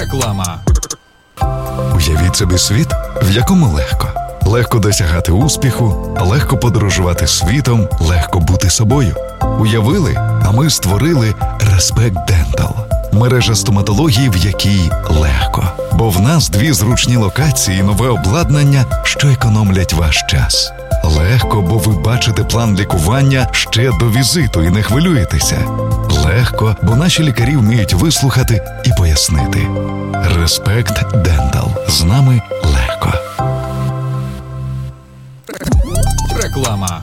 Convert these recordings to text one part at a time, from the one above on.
Реклама. Уявіть собі світ, в якому легко. Легко досягати успіху, легко подорожувати світом, легко бути собою. Уявили, а ми створили Respect Dental. Мережа стоматології, в якій легко. Бо в нас 2 зручні локації і нове обладнання, що економлять ваш час. Легко, бо ви бачите план лікування ще до візиту і не хвилюєтеся. Легко, бо наші лікарі вміють вислухати і пояснити. Respect Dental. З нами легко. Реклама.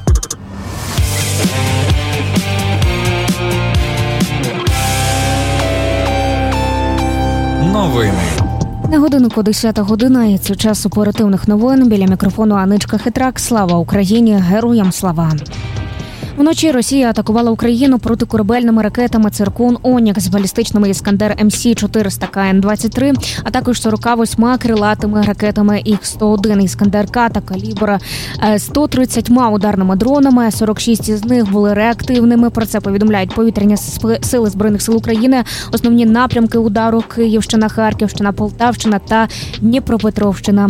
Новини. На годинку 10 година, і це час оперативних новин. Біля мікрофону Аничка Хитрак. Слава Україні! Героям слава! Вночі Росія атакувала Україну протикорабельними ракетами «Циркон», «Онікс», балістичними «Іскандер МС-400» КН-23, а також 48 крилатими ракетами Х-101 «Іскандер-К» та «Калібр» 130 ударними дронами. 46 із них були реактивними. Про це повідомляють повітряні сили Збройних сил України. Основні напрямки удару – Київщина, Харківщина, Полтавщина та Дніпропетровщина.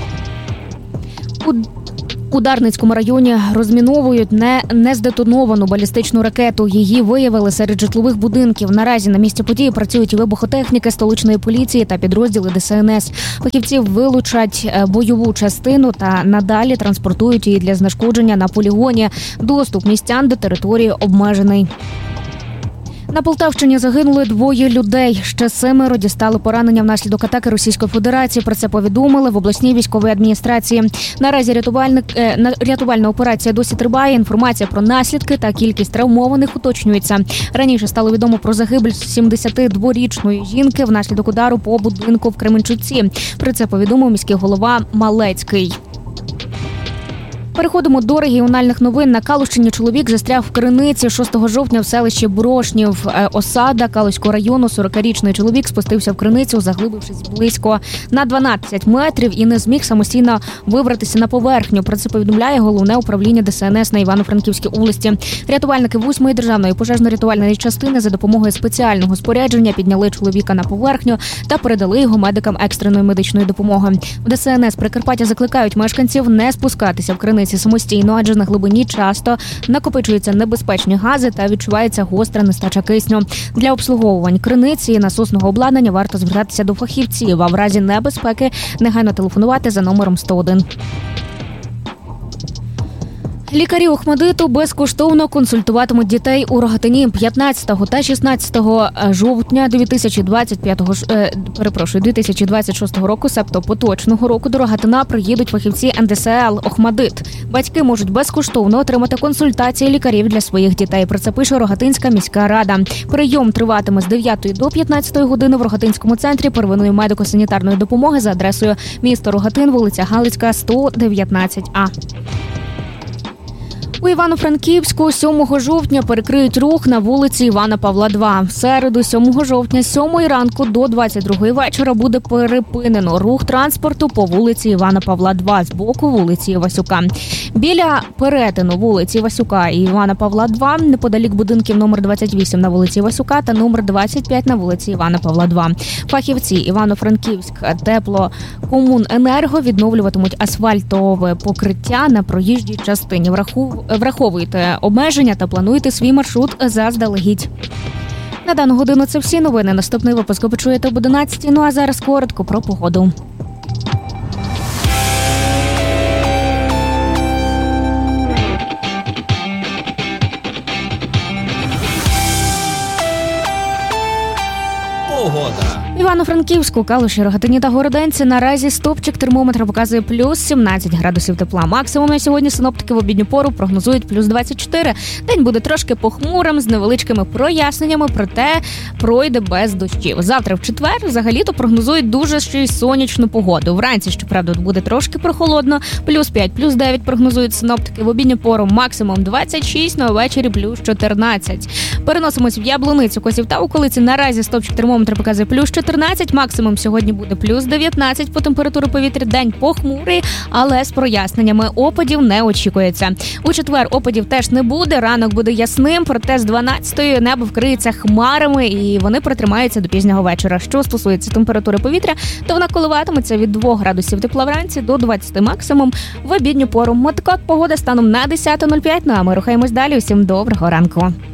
У Дарницькому районі розміновують нездетоновану балістичну ракету. Її виявили серед житлових будинків. Наразі на місці події працюють вибухотехніки, столичної поліції та підрозділи ДСНС. Фахівці вилучать бойову частину та надалі транспортують її для знешкодження на полігоні. Доступ містян до території обмежений. На Полтавщині загинули 2 людей. Ще 7 дістали поранення внаслідок атаки Російської Федерації. Про це повідомили в обласній військовій адміністрації. Наразі рятувальна операція досі триває. Інформація про наслідки та кількість травмованих уточнюється. Раніше стало відомо про загибель 72-річної жінки внаслідок удару по будинку в Кременчуці. Про це повідомив міський голова Малецький. Переходимо до регіональних новин. На Калущині чоловік застряг в криниці 6 жовтня в селищі Брошнів. Осада Калуського району. 40-річний чоловік спустився в криницю, заглибившись близько на 12 метрів і не зміг самостійно вибратися на поверхню. Про це повідомляє головне управління ДСНС на Івано-Франківській області. Рятувальники 8-ї державної пожежно-рятувальної частини за допомогою спеціального спорядження підняли чоловіка на поверхню та передали його медикам екстреної медичної допомоги. В ДСНС Прикарпаття закликають мешканців не спускатися в криниці самостійно, адже на глибині часто накопичуються небезпечні гази та відчувається гостра нестача кисню. Для обслуговувань криниці і насосного обладнання варто звертатися до фахівців, а в разі небезпеки негайно телефонувати за номером 101. Лікарі Охмадиту безкоштовно консультуватимуть дітей у Рогатині 15 та 16 жовтня 2026 року, себто поточного року, до Рогатина приїдуть фахівці НДСЛ «Охмадит». Батьки можуть безкоштовно отримати консультації лікарів для своїх дітей. Про це пише Рогатинська міська рада. Прийом триватиме з 9 до 15 години в Рогатинському центрі первинної медико-санітарної допомоги за адресою місто Рогатин, вулиця Галицька, 119А. У Івано-Франківську 7 жовтня перекриють рух на вулиці Івана Павла 2. В середу 7 жовтня з 7 ранку до 22 вечора буде перепинено рух транспорту по вулиці Івана Павла 2 з боку вулиці Івасюка. Біля перетину вулиці Івасюка і Івана Павла 2, неподалік будинків номер 28 на вулиці Івасюка та номер 25 на вулиці Івана Павла 2. Фахівці Івано-Франківськ теплокомуненерго відновлюватимуть асфальтове покриття на проїжджій частині. Враховуйте обмеження та плануйте свій маршрут заздалегідь. На дану годину це всі новини. Наступний випуск ви почуєте об 11. Ну а зараз коротко про погоду. Погода. Івано-Франківську, Калуші, Рогатині та Городенці наразі стопчик термометра показує плюс 17 градусів тепла. Максимум на сьогодні синоптики в обідню пору прогнозують плюс 24. День буде трошки похмурим, з невеличкими проясненнями, проте пройде без дощів. Завтра в четвер взагалі-то прогнозують дуже ще й сонячну погоду. Вранці, щоправда, буде трошки прохолодно, плюс 5, плюс 9 прогнозують синоптики. В обідню пору максимум 26, на ввечері плюс 14. Переносимось в Яблуницю, Косів та околиці. Наразі стопчик термометра показує прогнози. Плюс 14, максимум сьогодні буде плюс 19 по температурі повітря. День похмурий, але з проясненнями. Опадів не очікується. У четвер опадів теж не буде, ранок буде ясним, проте з 12-ї небо вкриється хмарами і вони протримаються до пізнього вечора. Що стосується температури повітря, то вона коливатиметься від 2 градусів тепла вранці до 20 максимум в обідню пору. Така погода станом на 10:05. Ну а ми рухаємось далі. Усім доброго ранку.